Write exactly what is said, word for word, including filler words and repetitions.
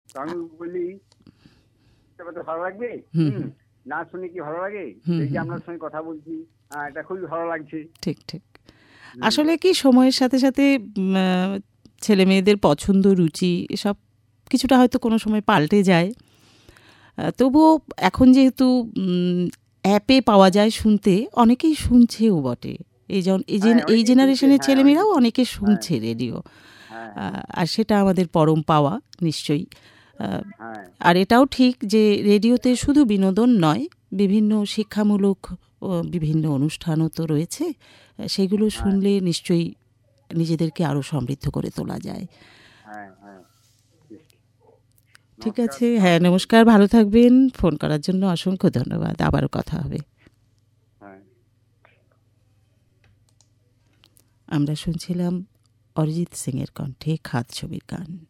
তো আমি বলি তবে তো ভালো লাগবে, হুম হুম, না শুনে কি ভালো লাগে? হুম এই যে হুম আপনার হুম, সঙ্গে কথা বলছি, হ্যাঁ, এটা খুবই ভালো লাগছে। ঠিক ঠিক। হুম, আসলে কি সময়ের সাথে সাথে উম, আহ, ছেলে মেয়েদের পছন্দ রুচি এসব কিছুটা হয়তো কোনো সময় পাল্টে যায়। আহ, তবুও এখন যেহেতু উম, অ্যাপে পাওয়া যায় শুনতে, অনেকেই শুনছেও বটে। এই জন এই জেন হ্যাঁ, এই অনেকেই শুনছে, জেনারেশনের হ্যাঁ, অনেকেই ছেলেমেয়েরাও শুনছে। অনেকে হ্যাঁ, শুনছে রেডিও। হ্যাঁ, হ্যাঁ, আহ, আর সেটা আমাদের পরম পাওয়া নিশ্চয়ই। আহ, হ্যাঁ, আর এটাও ঠিক যে রেডিওতে শুধু বিনোদন নয়, বিভিন্ন শিক্ষামূলক ও বিভিন্ন অনুষ্ঠানও তো রয়েছে। আহ, সেগুলো হ্যাঁ, শুনলে নিশ্চয়ই নিজেদেরকে আরও সমৃদ্ধ করে তোলা যায়। হ্যাঁ, হ্যাঁ, বেশ। ঠিক নমস্কার, আছে, ভালো হ্যাঁ থাকবেন। নমস্কার, ভালো থাকবেন। ফোন করার জন্য অসংখ্য ধন্যবাদ। আবারও কথা হবে। হ্যাঁ। আমরা শুনছিলাম অরিজিৎ সিংয়ের কণ্ঠে খাদ ছবির গান।